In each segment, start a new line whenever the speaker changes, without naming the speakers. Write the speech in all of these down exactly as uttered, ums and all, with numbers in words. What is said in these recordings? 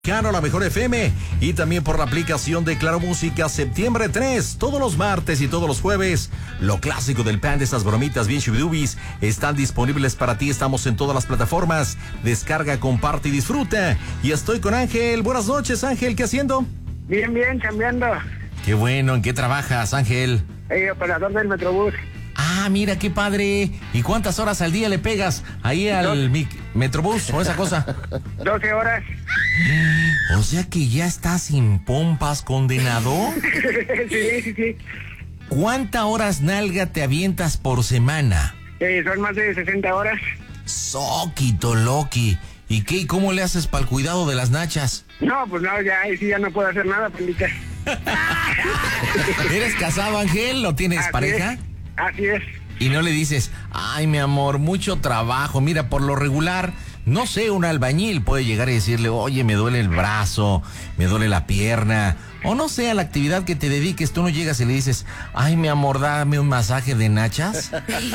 Claro, la mejor F M y también por la aplicación de Claro Música. Septiembre tres, todos los martes y todos los jueves, lo clásico del pan de esas bromitas bien shubidubis están disponibles para ti. Estamos en todas las plataformas. Descarga, comparte y disfruta. Y estoy con Ángel. Buenas noches, Ángel. ¿Qué haciendo?
Bien, bien, cambiando.
Qué bueno. ¿En qué trabajas, Ángel?
Eh, operador del Metrobús.
Ah, mira, qué padre. ¿Y cuántas horas al día le pegas ahí al mi- Metrobús o esa cosa?
doce horas.
O sea que ya estás sin pompas, condenado.
sí, sí, sí.
¿Cuántas horas nalga te avientas por semana?
Eh, son más de sesenta horas.
Soquito, Loki. ¿Y qué? ¿Y cómo le haces para el cuidado de las nachas?
No, pues no, ya ahí sí ya no puedo hacer nada, pandita.
¿Eres casado, Ángel? ¿O tienes
Así
pareja?
es, Así es.
Y no le dices, ay, mi amor, mucho trabajo. Mira, por lo regular, no sé, un albañil puede llegar y decirle, oye, me duele el brazo, me duele la pierna. O no sé, a la actividad que te dediques, tú no llegas y le dices, ay, mi amor, dame un masaje de nachas.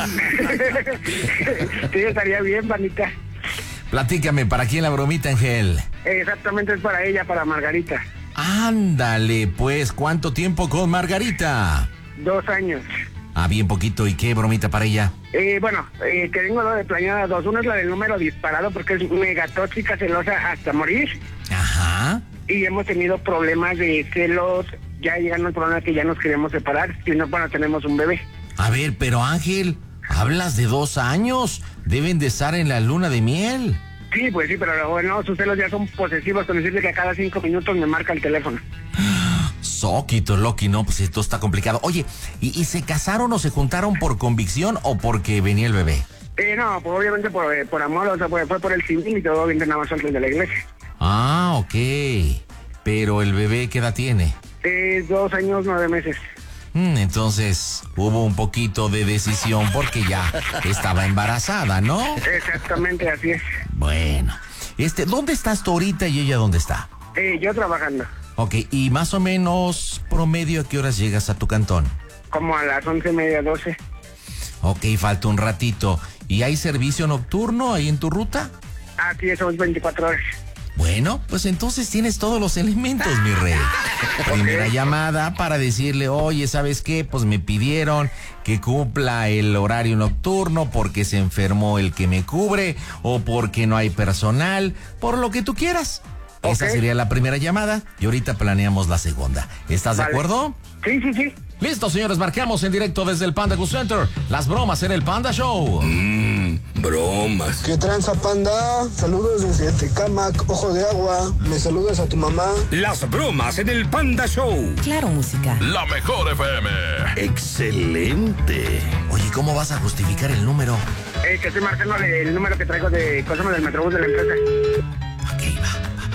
Sí, estaría bien, pandita.
Platícame, ¿para quién la bromita, Ángel?
Eh, exactamente es para ella, para Margarita.
Ándale, pues, ¿cuánto tiempo con Margarita?
Dos años.
Ah, bien poquito. ¿Y qué bromita para ella?
Eh, bueno, eh, que tengo de planeada dos. Una es la del número disparado porque es mega tóxica, celosa hasta morir.
Ajá.
Y hemos tenido problemas de celos. Ya llegando al problema que ya nos queremos separar. Si no, bueno, tenemos un bebé.
A ver, pero Ángel, hablas de dos años. Deben de estar en la luna de miel.
Sí, pues sí, pero bueno, sus celos ya son posesivos con decirle que a cada cinco minutos me marca el teléfono.
Soquito, Loki, no, pues esto está complicado. Oye, ¿y, ¿y se casaron o se juntaron por convicción o porque venía el bebé?
Eh, no, pues obviamente por, eh, por amor, o sea, pues, fue por el civil y todo bien nada más antes de la iglesia.
Ah, ok. Pero el bebé, ¿qué edad tiene?
Eh, dos años, nueve meses.
Mm, entonces hubo un poquito de decisión porque ya estaba embarazada, ¿no?
Exactamente, así es.
Bueno, este, ¿dónde estás tú ahorita y ella dónde está?
Eh, yo trabajando,
Ok, y más o menos promedio, ¿a qué horas llegas a tu cantón?
como a las once y media, doce.
Ok, falta un ratito. ¿Y hay servicio nocturno ahí en tu ruta?
Así es, son veinticuatro horas.
Bueno, pues entonces tienes todos los elementos, mi rey. Primera llamada para decirle, oye, ¿sabes qué? Pues me pidieron que cumpla el horario nocturno porque se enfermó el que me cubre o porque no hay personal, por lo que tú quieras. Esa
Ok.
sería la primera llamada y ahorita planeamos la segunda. ¿Estás
Vale.
de acuerdo?
Sí, sí, sí.
Listo, señores, marcamos en directo desde el Panda Cool Center. Las bromas en el Panda Show.
Mmm, bromas.
¿Qué tranza, panda? Saludos desde Tecámac, Ojo de Agua. Me saludas a tu mamá.
Las bromas en el Panda Show.
Claro, música.
La mejor F M.
Excelente.
Oye, ¿cómo vas a justificar el número?
Eh, que estoy marcando el número que traigo de cosas del Metrobús de la empresa.
Ok, va, va, va.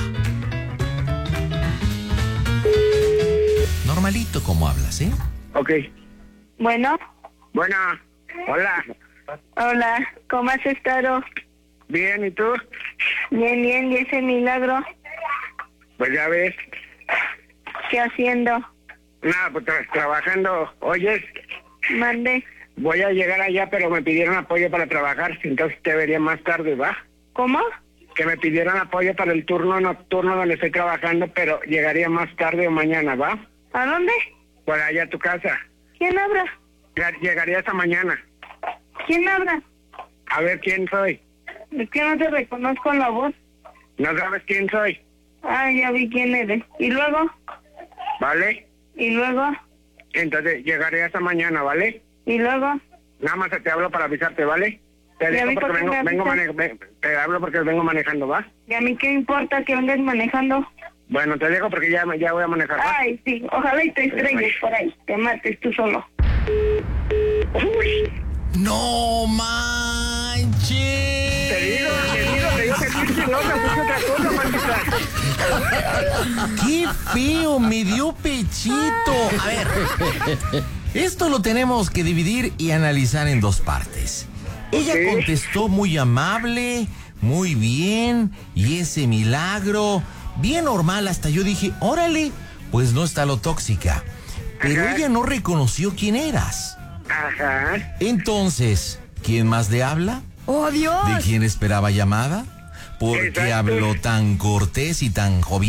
Normalito como hablas, ¿eh?
Ok.
Bueno,
Bueno, hola.
hola, ¿cómo has estado?
Bien, ¿y tú?
Bien, bien, ¿y ese milagro?
Pues ya ves.
¿Qué haciendo?
Nada, pues tra- trabajando. Oye,
Mande.
voy a llegar allá, pero me pidieron apoyo para trabajar, entonces te vería más tarde, ¿va?
¿Cómo?
Que me pidieron apoyo para el turno nocturno donde estoy trabajando, pero llegaría más tarde o mañana, ¿va?
¿A dónde?
Por allá a tu casa.
¿Quién habla?
Ya- Llegaría esta mañana.
¿Quién habla?
A ver quién soy.
Es que no te reconozco la voz.
¿No sabes quién soy?
Ah, ya vi quién eres. ¿Y luego?
¿Vale?
¿Y luego?
Entonces llegaré esta mañana, ¿vale?
¿Y luego?
Nada más te hablo para avisarte, ¿vale? Te
Ya
dejo
vi por
porque
qué
vengo,
me
vengo
avisas.
mane- ve- te hablo porque vengo manejando, ¿va?
¿Y a mí qué importa que andes manejando?
Bueno, te dejo porque ya, me- ya voy a manejar, ¿va?
Ay, sí, ojalá y te estrelles por ahí. Te mates tú solo.
Uy,
¡No manches!
te digo, te digo, te digo que pinche loca, puse otra cosa, maldita.
¡Qué feo! Me dio pechito. A ver, esto lo tenemos que dividir y analizar en dos partes. Ella
Ok.
contestó muy amable, muy bien, y ese milagro, bien normal, hasta yo dije, órale, pues no está lo tóxica. Pero
Ajá.
ella no reconoció quién eras.
Ajá.
Entonces, ¿quién más le habla?
¡Oh, Dios!
¿De quién esperaba llamada? porque
Exacto.
habló tan cortés y tan jovial.